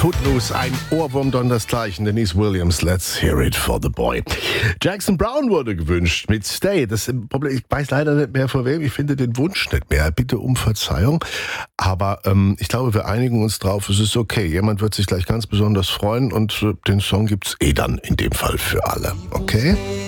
Footloose, ein Ohrwurm dondersgleichen. Denise Williams, let's hear it for the boy. Jackson Browne wurde gewünscht mit Stay. Das Problem, ich weiß leider nicht mehr von wem, ich finde den Wunsch nicht mehr. Bitte um Verzeihung. Aber ich glaube, wir einigen uns drauf, es ist okay. Jemand wird sich gleich ganz besonders freuen und den Song gibt's dann in dem Fall für alle. Okay?